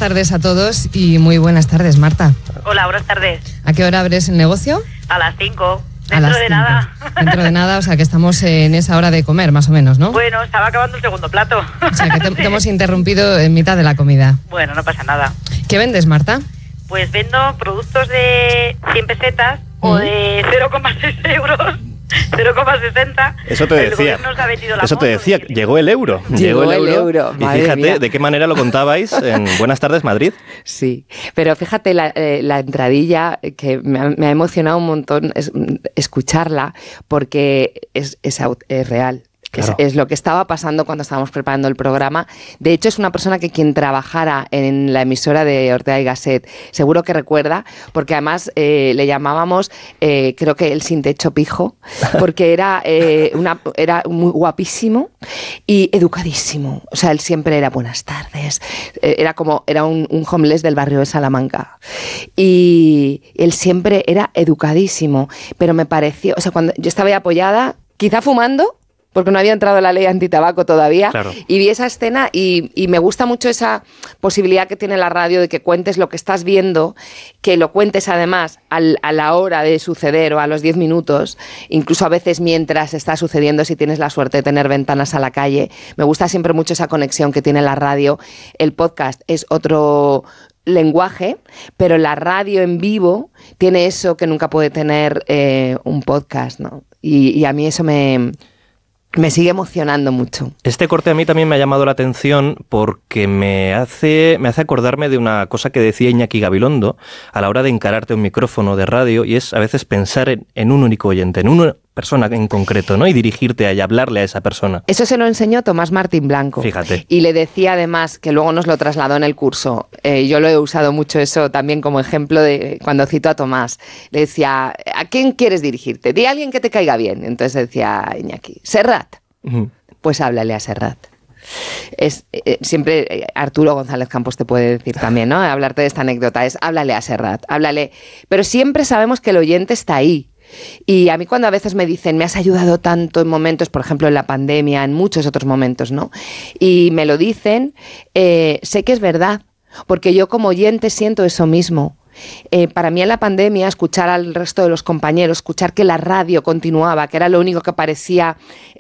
tardes a todos y muy buenas tardes, Marta. Hola, buenas tardes. ¿A qué hora abres el negocio? A las 5. Dentro de nada. Dentro de nada, o sea que estamos en esa hora de comer, más o menos, ¿no? Bueno, estaba acabando el segundo plato. O sea que te hemos interrumpido en mitad de la comida. Bueno, no pasa nada. ¿Qué vendes, Marta? Pues vendo productos de 100 pesetas o de 0,6 euros. 0,60. Eso te decía. Eso te decía. Llegó el euro. Llegó el euro. Y fíjate mía. De qué manera lo contabais en Buenas tardes, Madrid. Sí, pero fíjate la entradilla que me ha emocionado un montón escucharla porque es real. Claro. Es lo que estaba pasando cuando estábamos preparando el programa. De hecho, es una persona que quien trabajara en la emisora de Ortega y Gasset seguro que recuerda, porque además le llamábamos, creo que el sin techo pijo, porque era muy guapísimo y educadísimo. O sea, él siempre era buenas tardes. Era un homeless del barrio de Salamanca. Y él siempre era educadísimo. Pero me pareció, o sea, cuando yo estaba ahí apoyada, quizá fumando, porque no había entrado la ley antitabaco todavía, claro. Y vi esa escena y me gusta mucho esa posibilidad que tiene la radio de que cuentes lo que estás viendo, que lo cuentes además a la hora de suceder o a los 10 minutos, incluso a veces mientras está sucediendo, si tienes la suerte de tener ventanas a la calle. Me gusta siempre mucho esa conexión que tiene la radio. El podcast es otro lenguaje, pero la radio en vivo tiene eso que nunca puede tener un podcast, ¿no? Y a mí eso me sigue emocionando mucho. Este corte a mí también me ha llamado la atención porque me hace acordarme de una cosa que decía Iñaki Gabilondo a la hora de encararte un micrófono de radio, y es a veces pensar en un único oyente, en una persona en concreto, ¿no? Y dirigirte a ella, hablarle a esa persona. Eso se lo enseñó Tomás Martín Blanco. Fíjate. Y le decía además, que luego nos lo trasladó en el curso, yo lo he usado mucho eso también como ejemplo de cuando cito a Tomás. Le decía, ¿a quién quieres dirigirte? Di a alguien que te caiga bien. Entonces decía Iñaki, Serrat. Pues háblale a Serrat. Siempre Arturo González Campos te puede decir también, ¿no? Hablarte de esta anécdota, es háblale a Serrat, háblale. Pero siempre sabemos que el oyente está ahí. Y a mí cuando a veces me dicen, me has ayudado tanto en momentos, por ejemplo en la pandemia, en muchos otros momentos, ¿no? Y me lo dicen, sé que es verdad, porque yo como oyente siento eso mismo. Para mí en la pandemia, escuchar al resto de los compañeros, escuchar que la radio continuaba, que era lo único que parecía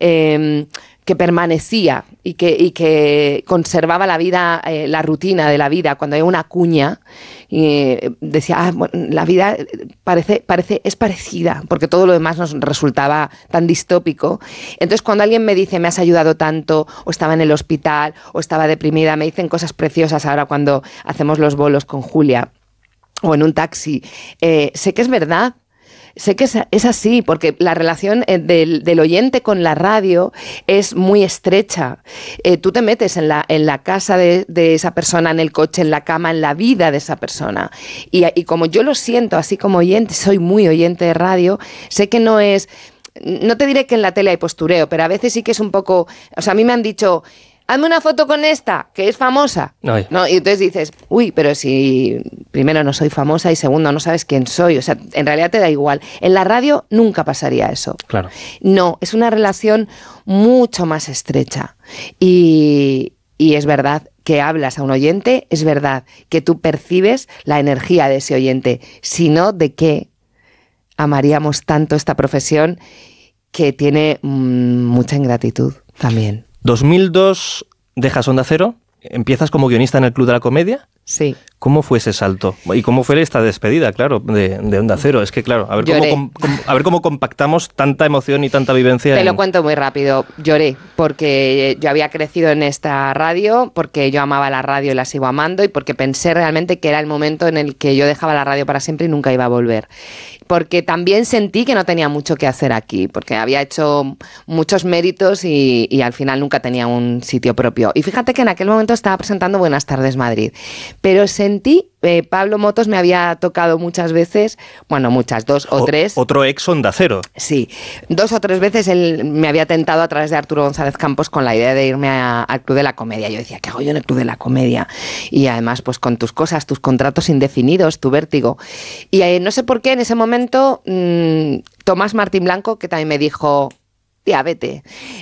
que permanecía y que conservaba la vida, la rutina de la vida, cuando hay una cuña, decía, bueno, la vida es parecida, porque todo lo demás nos resultaba tan distópico. Entonces cuando alguien me dice, me has ayudado tanto, o estaba en el hospital, o estaba deprimida, me dicen cosas preciosas ahora cuando hacemos los bolos con Julia, o en un taxi, sé que es verdad. Sé que es así, porque la relación del oyente con la radio es muy estrecha. Tú te metes en la casa de esa persona, en el coche, en la cama, en la vida de esa persona. Y como yo lo siento, así como oyente, soy muy oyente de radio, sé que no es... No te diré que en la tele hay postureo, pero a veces sí que es un poco... O sea, a mí me han dicho... Hazme una foto con esta, que es famosa. Ay. ¿No? Y entonces dices, uy, pero si primero no soy famosa y segundo no sabes quién soy. O sea, en realidad te da igual. En la radio nunca pasaría eso. Claro. No, es una relación mucho más estrecha. Y es verdad que hablas a un oyente, es verdad que tú percibes la energía de ese oyente. Si no, ¿de qué amaríamos tanto esta profesión que tiene mucha ingratitud también? 2002 dejas Onda Cero, empiezas como guionista en el Club de la Comedia. Sí. ¿Cómo fue ese salto? ¿Y cómo fue esta despedida, claro, de Onda Cero? Es que, claro, a ver cómo compactamos tanta emoción y tanta vivencia. Te lo cuento muy rápido. Lloré porque yo había crecido en esta radio, porque yo amaba la radio y la sigo amando, y porque pensé realmente que era el momento en el que yo dejaba la radio para siempre y nunca iba a volver. Porque también sentí que no tenía mucho que hacer aquí, porque había hecho muchos méritos y al final nunca tenía un sitio propio. Y fíjate que en aquel momento estaba presentando Buenas tardes Madrid, pero sentí, Pablo Motos me había tocado muchas veces, bueno, muchas, 2 o 3. Otro ex Onda Cero. Sí, 2 o 3 veces él me había tentado a través de Arturo González Campos con la idea de irme al Club de la Comedia. Yo decía, ¿qué hago yo en el Club de la Comedia? Y además, pues con tus cosas, tus contratos indefinidos, tu vértigo. Y no sé por qué en ese momento Tomás Martín Blanco, que también me dijo, tía, vete.